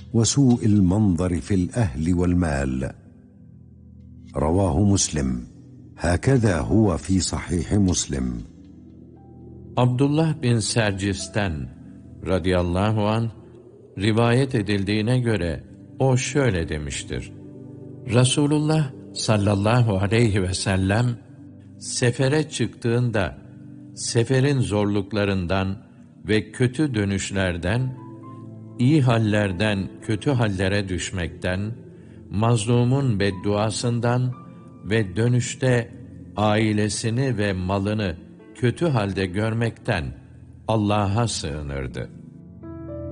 وسوء المنظر في الأهل والمال. رواه مسلم. هكذا هو في صحيح مسلم. Abdullah bin Sercis'ten radıyallahu anh rivayet edildiğine göre o şöyle demiştir: Resulullah sallallahu aleyhi ve sellem sefere çıktığında seferin zorluklarından ve kötü dönüşlerden, iyi hallerden kötü hallere düşmekten, mazlumun bedduasından ve dönüşte ailesini ve malını kötü halde görmekten Allah'a sığınırdı.